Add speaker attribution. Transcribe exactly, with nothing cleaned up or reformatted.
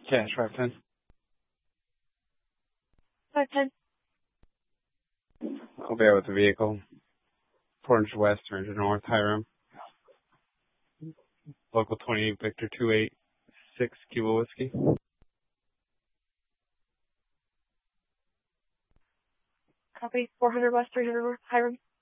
Speaker 1: Cash, five ten.
Speaker 2: five ten.
Speaker 1: I'll be out with the vehicle. four hundred west, three hundred north, Hiram. Local twenty-eight, Victor two eight six, Kilo Whiskey.
Speaker 2: Copy. four hundred west, three hundred north, Hiram.